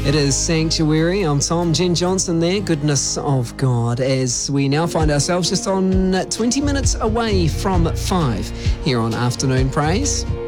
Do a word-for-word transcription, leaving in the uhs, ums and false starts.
It is Sanctuary. I'm Tom. Jen Johnson there. Goodness of God. As we now find ourselves just on twenty minutes away from five here on Afternoon Praise.